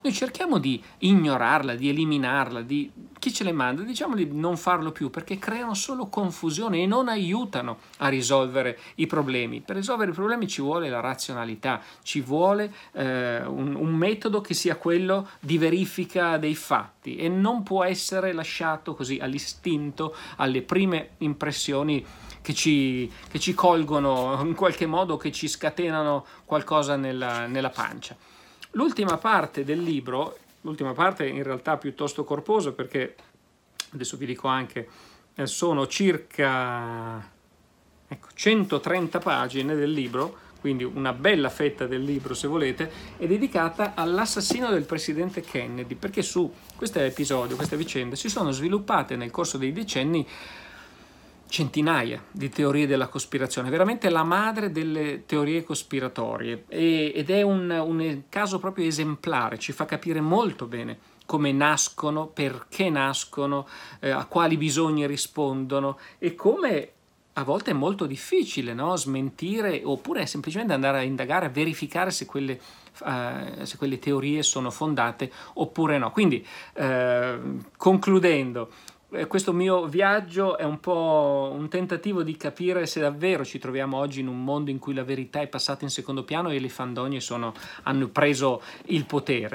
Noi cerchiamo di ignorarla, di eliminarla, di chi ce le manda, diciamo di non farlo più, perché creano solo confusione e non aiutano a risolvere i problemi. Per risolvere i problemi ci vuole la razionalità, ci vuole un metodo che sia quello di verifica dei fatti e non può essere lasciato così all'istinto, alle prime impressioni che ci colgono in qualche modo, che ci scatenano qualcosa nella pancia. L'ultima parte del libro, l'ultima parte in realtà piuttosto corposa, perché adesso vi dico anche, sono circa 130 pagine del libro, quindi una bella fetta del libro se volete, è dedicata all'assassino del presidente Kennedy, perché su questo episodio, queste vicende si sono sviluppate nel corso dei decenni centinaia di teorie della cospirazione, veramente la madre delle teorie cospiratorie, ed è un caso proprio esemplare, ci fa capire molto bene come nascono, perché nascono, a quali bisogni rispondono e come a volte è molto difficile, no? Smentire oppure semplicemente andare a indagare, a verificare se quelle teorie sono fondate oppure no. Quindi, concludendo, questo mio viaggio è un po' un tentativo di capire se davvero ci troviamo oggi in un mondo in cui la verità è passata in secondo piano e le fandonie hanno preso il potere.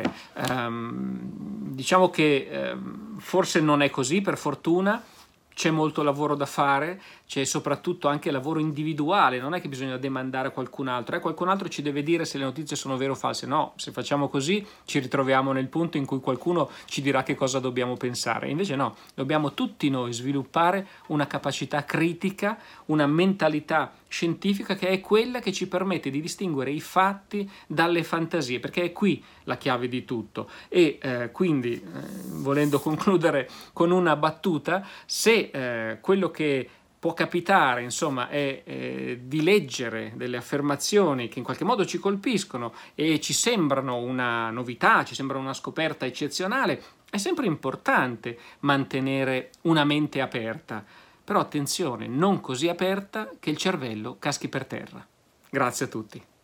Diciamo che forse non è così, per fortuna. C'è molto lavoro da fare, c'è soprattutto anche lavoro individuale, non è che bisogna demandare a qualcun altro, qualcun altro ci deve dire se le notizie sono vere o false. No, se facciamo così ci ritroviamo nel punto in cui qualcuno ci dirà che cosa dobbiamo pensare. Invece no, dobbiamo tutti noi sviluppare una capacità critica, una mentalità scientifica che è quella che ci permette di distinguere i fatti dalle fantasie, perché è qui la chiave di tutto. E quindi, volendo concludere con una battuta, se quello che può capitare, insomma, è di leggere delle affermazioni che in qualche modo ci colpiscono e ci sembrano una novità, ci sembrano una scoperta eccezionale, è sempre importante mantenere una mente aperta. Però attenzione, non così aperta che il cervello caschi per terra. Grazie a tutti.